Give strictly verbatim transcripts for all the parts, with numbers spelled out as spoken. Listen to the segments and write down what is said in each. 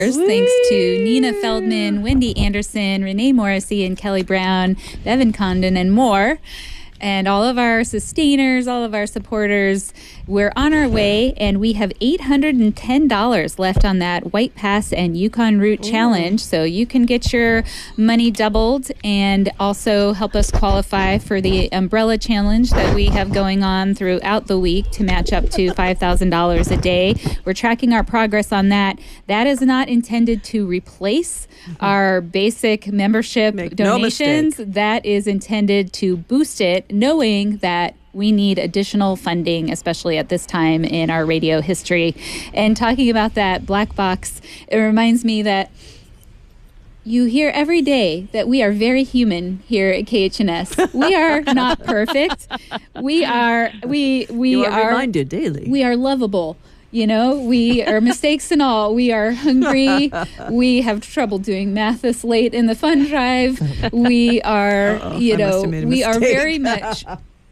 Thanks to Nina Feldman, Wendy Anderson, Renee Morrissey, and Kelly Brown, Bevan Condon, and more. And all of our sustainers, all of our supporters, we're on our way, and we have eight hundred ten dollars left on that White Pass and Yukon Route Ooh. Challenge. So you can get your money doubled and also help us qualify for the Umbrella Challenge that we have going on throughout the week to match up to five thousand dollars a day. We're tracking our progress on that. That is not intended to replace mm-hmm. our basic membership Make donations. No that is intended to boost it, knowing that we need additional funding, especially at this time in our radio history. And talking about that black box, it reminds me that you hear every day that we are very human here at K H N S. We are not perfect. We are we we you are, are reminded daily. We are lovable. You know, we are mistakes and all. We are hungry. We have trouble doing math this late in the fund drive. We are, Uh-oh, you know, we mistake. are very much.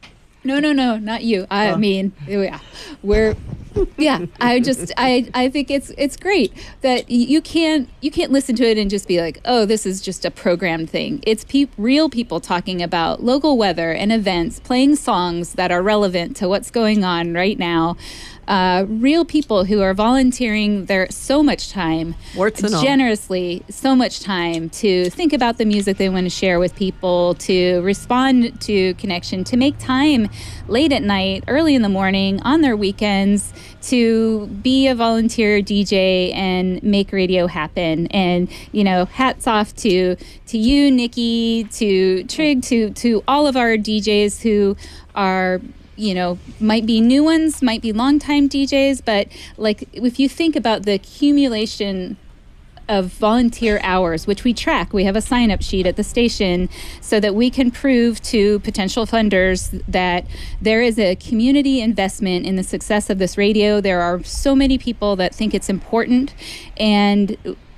No, no, no, not you. I oh. mean, yeah, we're, yeah. I just, I, I think it's, it's great that you can't, you can't listen to it and just be like, oh, this is just a programmed thing. It's pe- real people talking about local weather and events, playing songs that are relevant to what's going on right now. Uh, real people who are volunteering their so much time, generously, so much time to think about the music they want to share with people, to respond to connection, to make time late at night, early in the morning, on their weekends, to be a volunteer D J and make radio happen. And, you know, hats off to to you, Nikki, to Trig, to to all of our D Js who are, you know, might be new ones, might be longtime D Js, but like if you think about the accumulation of volunteer hours, which we track, we have a sign-up sheet at the station so that we can prove to potential funders that there is a community investment in the success of this radio. There are so many people that think it's important and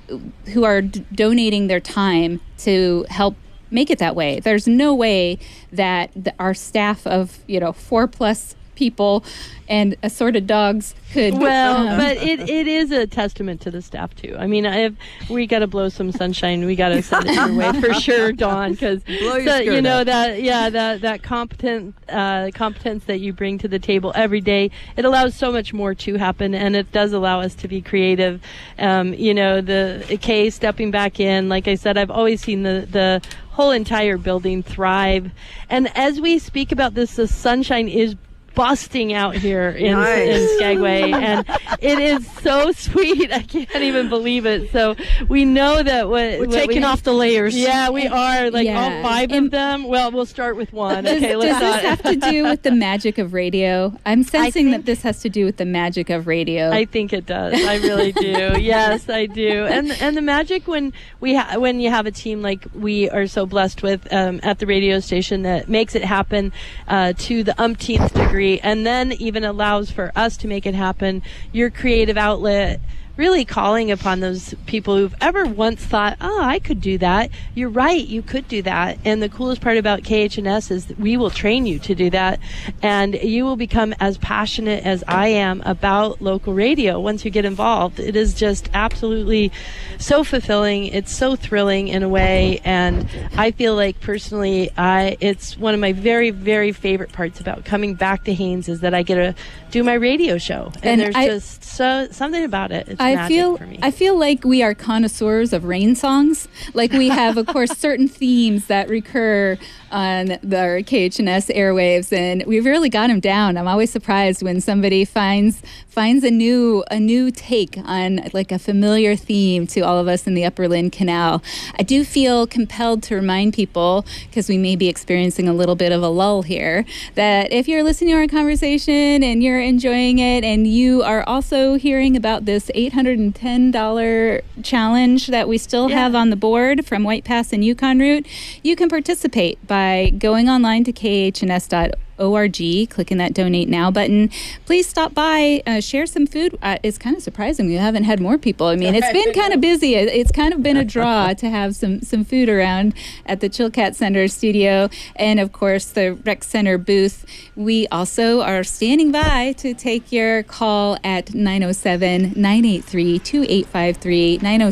who are d- donating their time to help make it that way. There's no way that the, our staff of, you know, four plus people and assorted dogs could. Well, um, but it, it is a testament to the staff too. I mean, I we got to blow some sunshine. We got to send it your way for sure, Dawn, because you know up. that yeah that that competent uh, competence that you bring to the table every day. It allows so much more to happen, and it does allow us to be creative. Um, you know, the Kay stepping back in. Like I said, I've always seen the the whole entire building thrive, and as we speak about this, the sunshine is busting out here in, nice. in Skagway, and it is so sweet. I can't even believe it. So we know that what, we're what taking we, off the layers. Yeah, we are. Like yeah. all five and of them. Well, we'll start with one. Does, okay, let's does this not. have to do with the magic of radio? I'm sensing think, that this has to do with the magic of radio. I think it does. I really do. Yes, I do. And and the magic when we ha- when you have a team like we are so blessed with um, at the radio station that makes it happen uh, to the umpteenth degree, and then even allows for us to make it happen. Your creative outlet really calling upon those people who've ever once thought, oh, I could do that. You're right, you could do that. And the coolest part about K H N S is that we will train you to do that. And you will become as passionate as I am about local radio once you get involved. It is just absolutely so fulfilling. It's so thrilling in a way. And I feel like personally, I it's one of my very, very favorite parts about coming back to Haines is that I get to do my radio show. And, and there's I, just so something about it. It's I feel for me. I feel like we are connoisseurs of rain songs. Like we have, of course, certain themes that recur on the K H N S airwaves, and we've really got them down. I'm always surprised when somebody finds finds a new a new take on like a familiar theme to all of us in the Upper Lynn Canal. I do feel compelled to remind people, because we may be experiencing a little bit of a lull here, that if you're listening to our conversation and you're enjoying it, and you are also hearing about this eight hundred ten dollars challenge that we still yeah. have on the board from White Pass and Yukon Route, you can participate by going online to K H N S dot org, clicking that donate now button. Please stop by, uh, share some food. Uh, it's kind of surprising we haven't had more people. I mean, it's been kind of busy. It's kind of been a draw to have some, some food around at the Chilkat Center studio and, of course, the Rec Center booth. We also are standing by to take your call at nine oh seven, nine eight three, two eight five three, nine oh